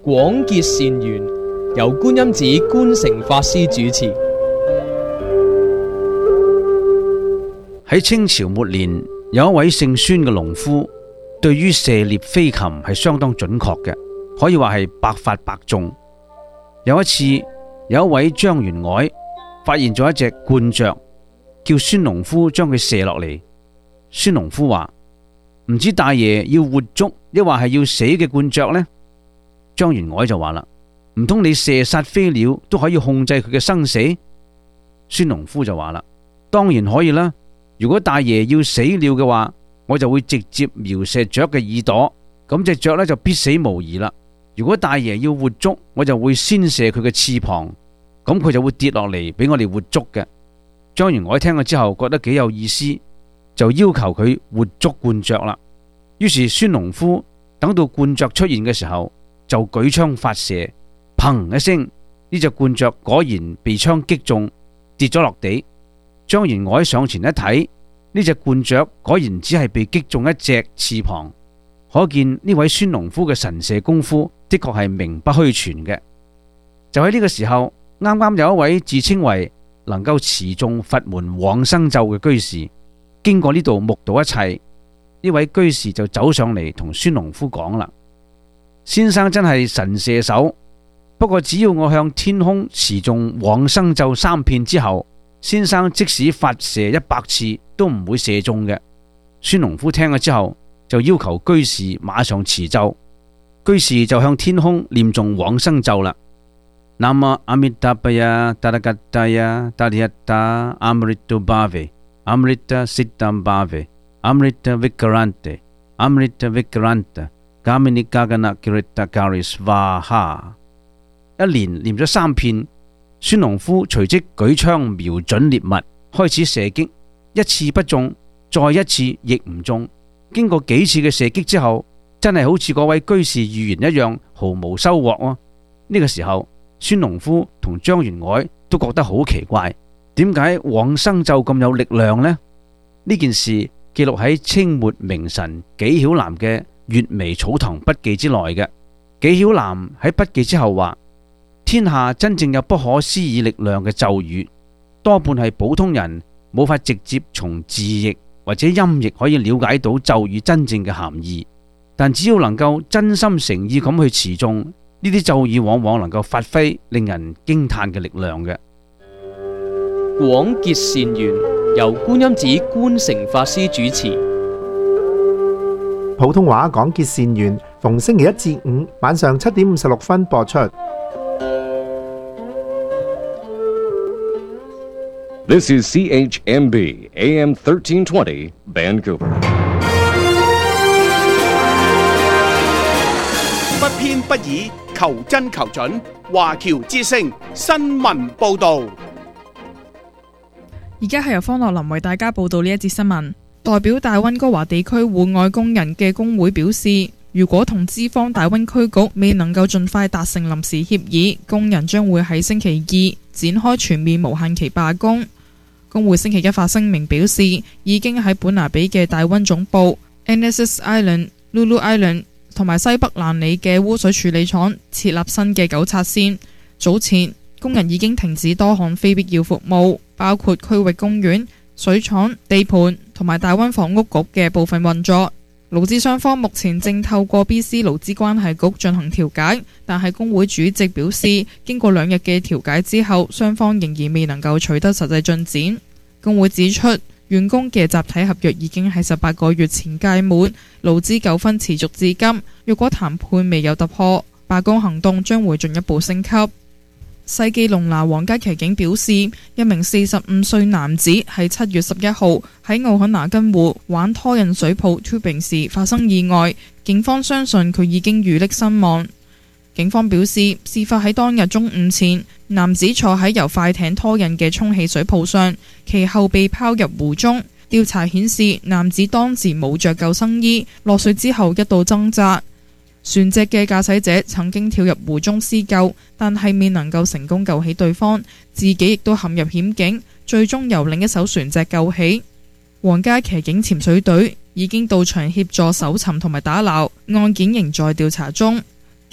廣結善緣，由觀音寺觀誠法師主持。 喺清朝末年，有一位姓孫嘅農夫，對於射獵飛禽係相當準確嘅，可以話係百發百中。有一次，有一位張員外發現咗一隻冠雀，叫孫農夫將佢射落嚟。孫農夫話：唔知大爺要活捉，抑或係要死嘅冠雀呢？張員外就話啦：唔通你射殺飛鳥都可以控制佢嘅生死？孫農夫就話啦：當然可以啦。如果大爺要死了嘅話，我就會直接瞄射雀嘅耳朵，咁隻雀呢就必死無疑啦。如果大爺要活捉，我就會先射佢嘅翅膀，咁佢就會跌落嚟俾我哋活捉嘅。張員外聽咗之後覺得幾有意思，就要求佢活捉冠雀啦。於是孫農夫等到冠雀出現嘅時候，就舉槍發射，砰一聲，呢隻冠雀果然被槍擊中，跌咗落地。張員外上前一睇，呢隻冠雀果然只係被擊中一隻翅膀，可見呢位孫農夫嘅神射功夫的確係名不虛傳嘅。就喺呢個時候，啱啱有一位自稱為能夠持誦佛門往生咒嘅居士經過呢度目睹一切，呢位居士就走上嚟同孫農夫講啦：先生真係神射手，不過只要我向天空持誦往生咒3遍之後，先生即使發射100次都唔會射中嘅。孫農夫聽咗之後，就要求居士馬上持咒。居士就向天空念誦往生咒啦。南無阿彌達巴呀達拉格達呀達利一達阿姆利多巴維阿姆利多悉達巴維阿姆利多維格蘭特阿姆利多維格蘭特加米尼加格納吉瑞達加里斯瓦哈。一連念咗3遍，孫農夫隨即舉槍瞄準獵物，開始射擊，一次不中，再一次亦唔中。經過幾次嘅射擊之後，真係好似嗰位居士預言一樣，毫無收穫喎。呢個時候，孫農夫同張員外都覺得好奇怪，點解往生咒咁有力量呢？呢件事記錄喺清末名臣紀曉嵐嘅《閱微草堂筆記》之內嘅。紀曉嵐喺筆記之後話：天下真正有不可思議力量嘅咒語，多半係普通人冇法直接從字譯或者音譯可以了解到咒語真正嘅含義，但只要能夠真心誠意咁去持誦，呢啲咒語往往能夠發揮令人驚嘆嘅力量嘅。 廣結善緣，由觀音寺觀誠法師主持。 普通話廣結善緣，逢星期1至5晚上7點56分播出。 This is CHMB AM 1320 Vancouver。 不偏不倚，求真求準，華僑之聲新聞報道。 而家係由方樂林為大家報道呢一節新聞。代表大溫哥華地區戶外工人嘅工會表示，如果同資方大溫區局未能夠盡快達成臨時協議，工人將會喺星期2展開全面無限期罷工。工會星期1發聲明表示，已經喺本拿比嘅大溫總部、NSS Island、Lulu Island 同埋西北蘭里嘅污水處理廠設立新嘅糾察線。早前工人已經停止多項非必要服務，包括區域公園、水廠、地盤同埋大溫房屋局嘅部分運作。勞資雙方目前正透過 BC 勞資關係局進行調解，但係工會主席表示，經過2日嘅調解之後，雙方仍然未能夠取得實際進展。工會指出，員工嘅集體合約已經喺18個月前屆滿，勞資糾紛持續至今。若果談判未有突破，罷工行動將會進一步升級。西基隆拿皇家騎警表示，一名45歲男子喺7月11號喺奧肯拿根湖玩拖人水泡 tubing 時發生意外，警方相信佢已經遇溺身亡。警方表示，事發喺當日中午前，男子坐喺由快艇拖人嘅充氣水泡上，其後被拋入湖中。調查顯示，男子當時冇着救生衣，落水之後一度掙扎。船隻嘅駕駛者曾經跳入湖中施救，但係未能夠成功救起對方，自己亦都陷入險境，最終由另一艘船隻救起。皇家騎警潛水隊已經到場協助搜尋同埋打撈，案件仍在調查中。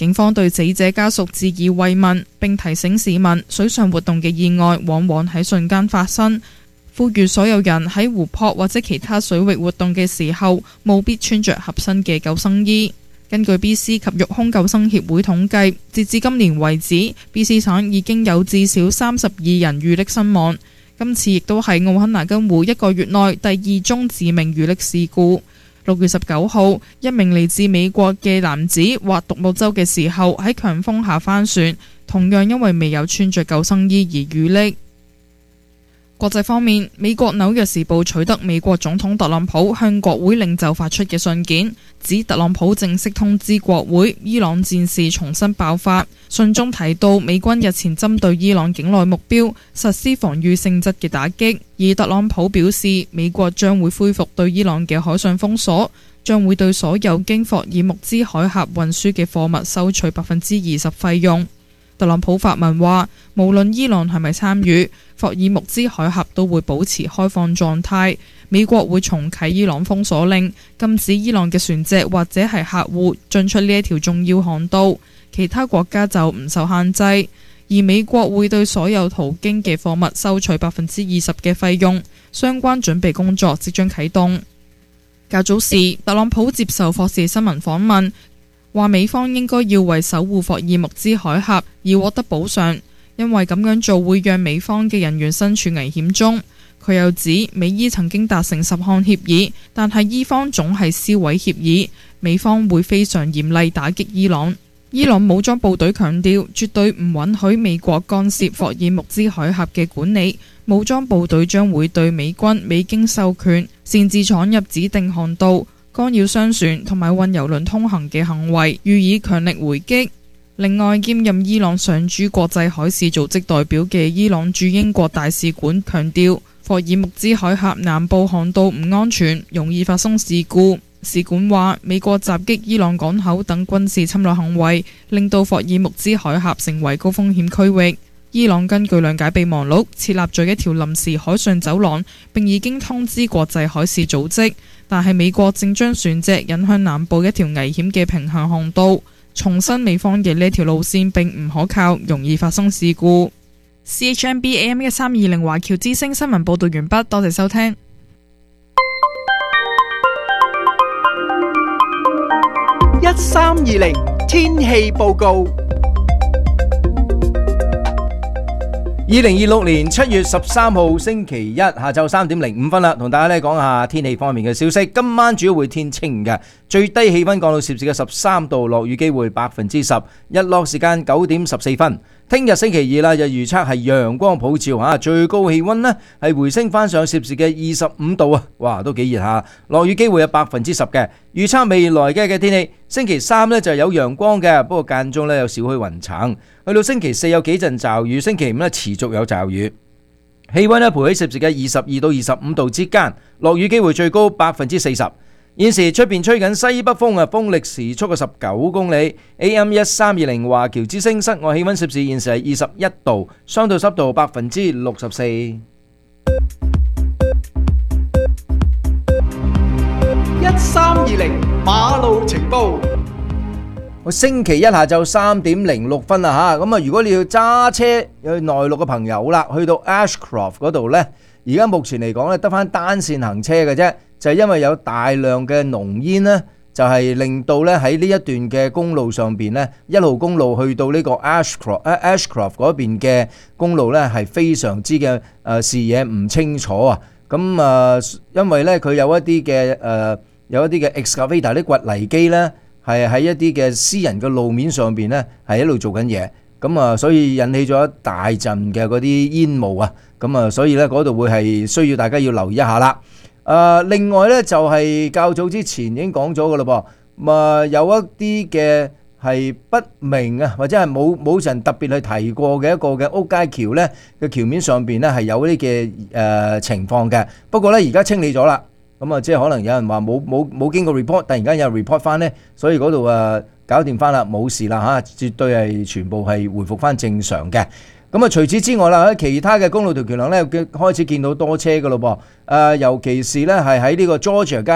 警方對死者家屬致以慰問，並提醒市民水上活動嘅意外往往喺瞬間發生，呼籲所有人喺湖泊或者其他水域活動嘅時候，務必穿着合身嘅救生衣。根據 BC 及育空救生協會統計，截至今年為止 ，BC 省已經有至少32人遇溺身亡。今次亦都係奧肯納根湖1個月內第2宗致命遇溺事故。6月19號，一名嚟自美國嘅男子划獨木舟嘅時候喺強風下翻船，同樣因為未有穿着救生衣而遇溺。國際方面，美國紐約時報取得美國總統特朗普向國會領袖發出嘅信件，指特朗普正式通知國會伊朗戰事重新爆發。信中提到美軍日前針對伊朗境內目標實施防禦性質嘅打擊，而特朗普表示美國將會恢復對伊朗嘅海上封鎖，將會對所有經霍爾木茲海峽運輸嘅貨物收取20%費用。特朗普發文話，無論伊朗係咪參與，霍爾木茲海峽都會保持開放狀態。美國會重啟伊朗封鎖令，禁止伊朗嘅船隻或者係客戶進出呢一條重要航道，其他國家就唔受限制。而美國會對所有途經嘅貨物收取20%嘅費用，相關準備工作即將啟動。較早時，特朗普接受霍士新聞訪問，話美方應該要為守護霍爾木茲海峽而獲得補償，因為咁樣做會讓美方嘅人員身處危險中。佢又指美伊曾經達成10項協議，但係伊方總係撕毀協議，美方會非常嚴厲打擊伊朗。伊朗武裝部隊強調絕對唔允許美國干涉霍爾木茲海峽嘅管理，武裝部隊將會對美軍未經授權擅自闖入指定航道，干擾商船同埋運油輪通行嘅行為，予以強力回擊。另外，兼任伊朗上駐國際海事組織代表嘅伊朗駐英國大使館強調，霍爾木茲海峽南部航道唔安全，容易發生事故。使館話，美國襲擊伊朗港口等軍事侵略行為，令到霍爾木茲海峽成為高風險區域。伊朗根據諒解備忘錄設立咗一條臨時海上走廊，並已經通知國際海事組織，但係美國正將船隻引向南部一條危險嘅平行航道。重申美方嘅呢條路線並唔可靠，容易發生事故。CHMB AM 1320華僑之聲新聞報道完畢，多謝收聽。 1320天氣報告。 2026年7月13號星期一下晝3點05分啦，同大家咧講下天氣方面嘅消息。今晚主要會天晴嘅，最低氣溫降到攝氏嘅13度，落雨機會10%，日落時間9點14分。聽日星期二啦，日預測係陽光普照吓，最高氣溫呢係回升翻上攝氏嘅25度啊！哇，都幾熱下。落雨機會有10%嘅。預測未來嘅天氣，星期三呢就有陽光嘅，不過間中呢有少許雲層。去到星期四有幾陣驟雨，星期五呢持續有驟雨。氣溫呢徘徊喺攝氏嘅22到25度之間，落雨機會最高40%。現時出邊吹緊西北風啊，風力時速嘅19公里。AM 1320華僑之聲，室外氣溫攝氏現時係21度，相對濕度64%。 1320馬路情報。 我星期一下晝3點06分啦吓，咁啊如果你要揸車去內陸嘅朋友啦，去到 Ashcroft 嗰度呢，而家目前嚟講呢，得翻單線行車嘅啫。就係因為有大量嘅濃煙呢，就係令到咧喺呢一段嘅公路上邊呢，1號公路去到呢個 Ashcroft 嗰邊嘅公路呢，係非常之嘅視野唔清楚啊！咁因為呢，佢有一啲嘅 excavator 啲掘泥機呢，係喺一啲嘅私人嘅路面上邊呢，係喺度做緊嘢，咁所以引起咗一大陣嘅嗰啲煙霧啊！咁所以呢，嗰度會係需要大家要留意一下啦。另外咧就係較早之前已經講咗噶啦噃，有一啲嘅係不明啊，或者係冇人特別去提過嘅一個嘅屋街橋咧嘅橋面上邊咧係有啲嘅情況嘅，不過咧而家清理咗啦，咁即係可能有人話冇經過 report， 突然間有 report 翻咧，所以嗰度搞掂翻啦，冇事啦嚇，絕對係全部係回復翻正常嘅。咁除此之外啦，喺其他嘅公路條橋梁咧，開始見到多車噶咯噃。尤其是咧係喺呢個 Georgia 街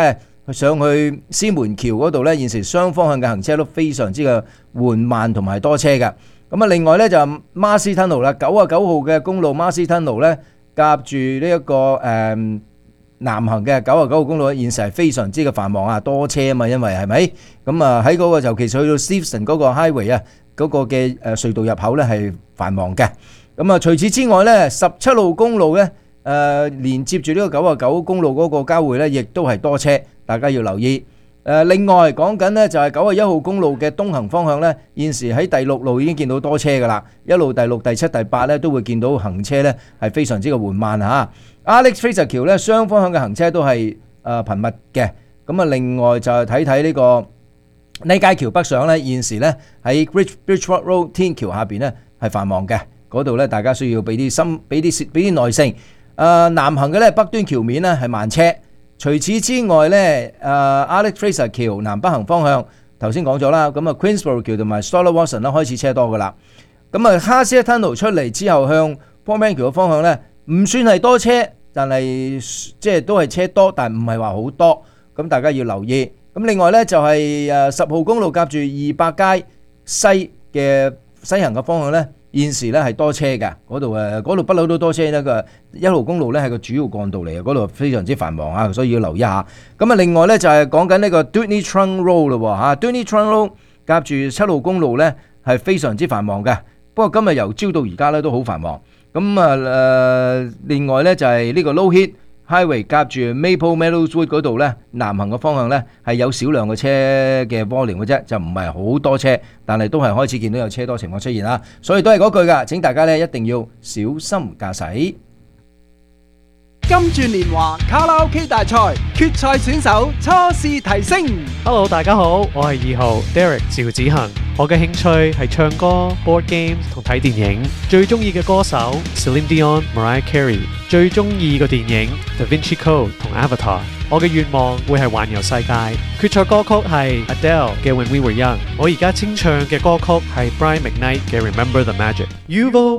上去獅門橋嗰度呢，現時雙方向嘅行車都非常之嘅緩慢同埋多車嘅。咁啊，另外呢，就孖斯吞奴啦，99號嘅公路孖斯吞奴呢，夾住呢一個南行嘅99號公路，現時係非常之嘅繁忙啊，多車啊嘛，因為係咪？咁啊喺嗰個尤其是去到 Steveston 嗰個 highway 啊，嗰個嘅隧道入口呢係繁忙嘅。咁啊，除此之外呢，17號公路呢，連接住呢個99公路嗰個交匯呢，亦都係多車，大家要留意。另外講緊呢，就係91號公路嘅東行方向呢，現時喺第6路已經見到多車噶啦，一路第6、第7、第8呢都會見到行車呢係非常之嘅緩慢嚇。Alex Fraser 橋呢，雙方向嘅行車都係頻密嘅。咁啊，另外就係睇睇呢個呢街橋北上呢，現時呢喺 Bridgewater Road 天橋下邊呢係繁忙嘅，嗰度呢，大家需要俾啲耐性。南行嘅呢，北端橋面呢係慢車。除此之外呢，Alex Fraser 橋南北行方向頭先講咗啦，咁啊 Queensborough 橋同埋 Stoller Watson 啦開始車多噶啦。咁啊哈斯 Tunnel 出嚟之後向 Port Manor 橋嘅方向呢，唔算係多車，但係即係都係車多，但唔係話好多。咁大家要留意。咁另外呢，就係10號公路夾住200街西嘅西行嘅方向呢，現時呢係多車嘅，嗰度不嬲都多車呢個1號公路呢係個主要幹道嚟嘅，嗰度非常之繁忙啊，所以要留意下。咁啊，另外呢，就係講緊呢個 Dudney Trunk Road 咯嚇，Dudney Trunk Road 夾住7號公路呢係非常之繁忙嘅。不過今日由朝到而家呢都好繁忙。咁啊另外呢，就係呢個 Low Heat Highway 夾住 Maple Meadowswood 嗰度呢，南行嘅方向呢係有少量嘅車嘅 volume 嘅啫，就唔係好多車，但係都係開始見到有車多情況出現啦。所以都係嗰句㗎，請大家呢一定要小心駕駛。 金鑽年華卡拉 OK 大賽決賽選手初試提升。 Hello， 大家好，我係2號 Derek 趙子恒。我嘅興趣係唱歌、board games 同睇電影。最中意嘅歌手 Celine Dion、Mariah Carey。最中意嘅電影 Da Vinci Code 同 Avatar。我嘅願望會係環遊世界。決賽歌曲係 Adele 嘅 When We Were Young。我而家清唱嘅歌曲係 Brian McKnight 嘅 Remember the Magic。